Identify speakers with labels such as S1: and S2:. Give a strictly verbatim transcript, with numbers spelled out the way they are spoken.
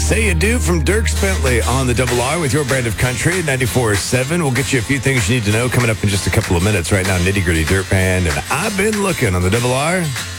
S1: Say You Do from Dierks Bentley on the Double R with your brand of country at ninety-four point seven. We'll get you a few things you need to know coming up in just a couple of minutes. Right now, Nitty Gritty Dirt Band and I've Been Looking on the Double R.